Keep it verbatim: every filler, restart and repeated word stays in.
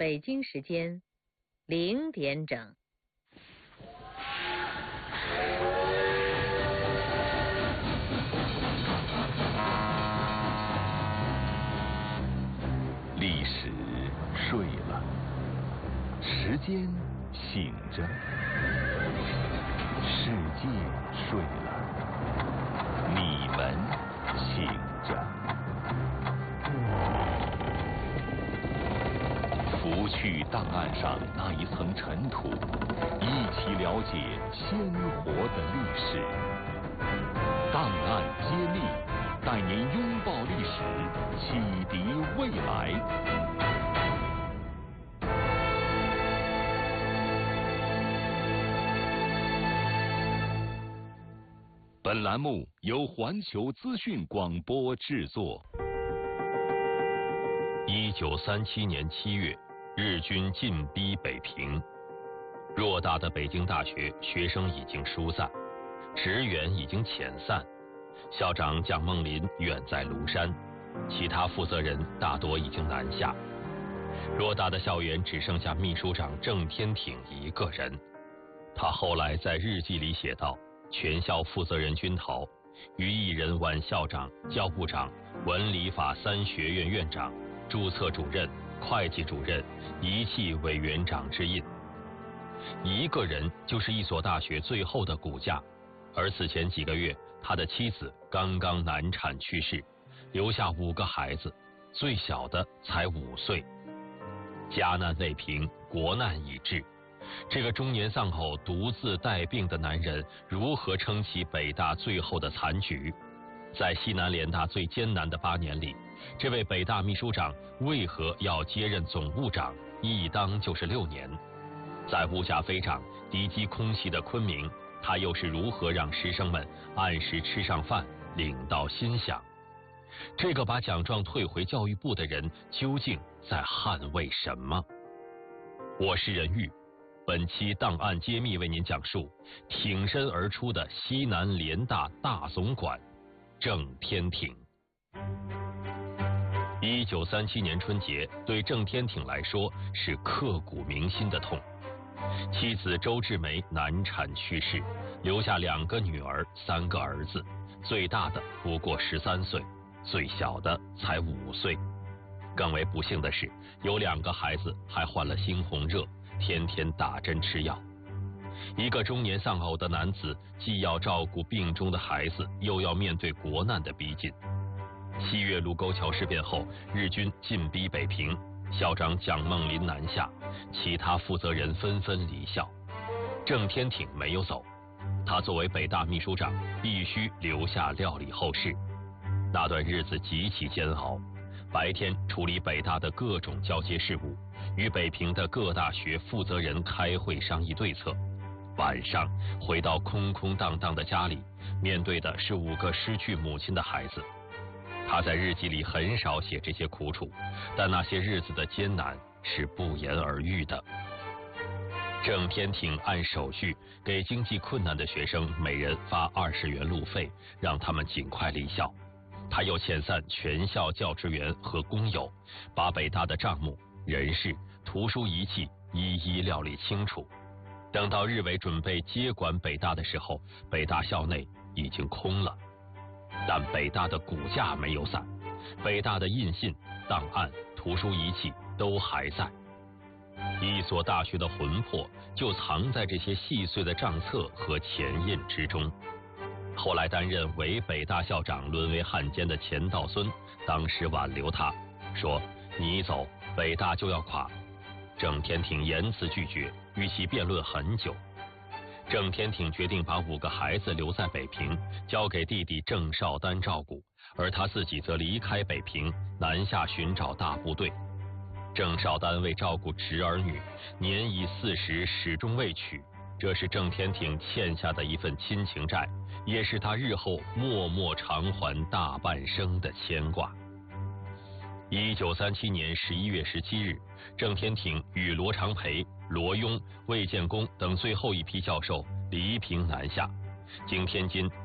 北京时间零点整。 历史睡了，时间醒着，世界睡了，你们醒着。拂去档案上那一层尘土，一起了解鲜活的历史。档案揭秘，带您拥抱历史，启迪未来。本栏目由环球资讯广播制作。 一九三七年七月，日军进逼北平，偌大的北京大学学生已经疏散，职员已经遣散，校长蒋梦麟远在庐山，其他负责人大多已经南下。偌大的校园只剩下秘书长郑天挺一个人。他后来在日记里写道：全校负责人均逃，余一人挽校长、教部长、文理法三学院院长、注册主任、会计主任一气委员长之印。一个人就是一所大学最后的骨架，而此前几个月，他的妻子刚刚难产去世，留下五个孩子，最小的才五岁。家难未平，国难已至。这个中年丧后独自带病的男人，如何撑起北大最后的残局？在西南联大最艰难的八年里，这位北大秘书长为何要接任总务长，一当就是六年？在物价飞涨、敌机空袭的昆明，他又是如何让师生们按时吃上饭、领到薪饷？这个把奖状退回教育部的人，究竟在捍卫什么？我是任玉，本期档案揭秘为您讲述挺身而出的西南联大大总管郑天挺。一九三七年春节对郑天挺来说是刻骨铭心的痛。妻子周志梅难产去世，留下两个女儿、三个儿子，最大的不过十三岁，最小的才五岁。更为不幸的是，有两个孩子还患了猩红热，天天打针吃药。一个中年丧偶的男子，既要照顾病中的孩子，又要面对国难的逼近。七月卢沟桥事变后，日军进逼北平，校长蒋梦麟南下，其他负责人纷纷离校。郑天挺没有走，他作为北大秘书长，必须留下料理后事。那段日子极其煎熬，白天处理北大的各种交接事务，与北平的各大学负责人开会商议对策。晚上回到空空荡荡的家里，面对的是五个失去母亲的孩子。他在日记里很少写这些苦楚，但那些日子的艰难是不言而喻的。郑天挺按手续给经济困难的学生每人发二十元路费，让他们尽快离校。他又遣散全校教职员和工友，把北大的账目、人事、图书仪器一一料理清楚。等到日伪准备接管北大的时候，北大校内已经空了。但北大的骨架没有散，北大的印信、档案、图书仪器都还在。一所大学的魂魄就藏在这些细碎的账册和钱印之中。后来担任伪北大校长沦为汉奸的钱道孙，当时挽留他，说：“你一走，北大就要垮。”郑天挺严词拒绝，与其辩论很久。郑天挺决定把五个孩子留在北平，交给弟弟郑绍丹照顾，而他自己则离开北平，南下寻找大部队。郑绍丹为照顾侄儿女，年已四十，始终未娶，这是郑天挺欠下的一份亲情债，也是他日后默默偿还大半生的牵挂。一九三七年十一月十七日，郑天挺与罗长培、罗庸、魏建功等最后一批教授离平南下，经天津